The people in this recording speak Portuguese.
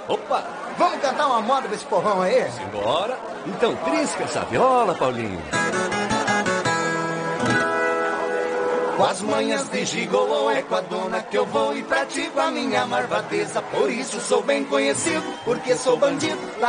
Opa! Vamos cantar uma moda pra esse povão aí? Simbora! Então trisca essa viola, Paulinho. Com as manhas de gigolô é com a dona que eu vou e pratico a minha marvadeza. Por isso sou bem conhecido, porque sou bandido.